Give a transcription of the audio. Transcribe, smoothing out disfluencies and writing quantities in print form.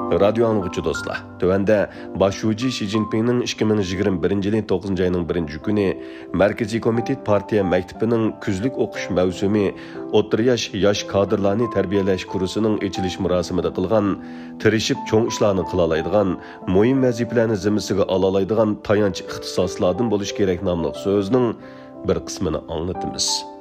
Radio anlıqçı dostlar. Tövende başucu Xi Jinping'nin 2021 yılın 9. ayının 1. günü Merkezi Komitet Partiya Mektebi'nin küzlük okuş mevsumi o'ttir yaş kadrlarını terbiyeleş kurusunun açılış murasimida qilgan, tirishib cho'ng ishlarni qila oladigan, muhim vazifalarni zimmasiga ola oladigan tayanch ixtisoslardan bo'lish kerak nomli so'zning bir qismini anglatamiz.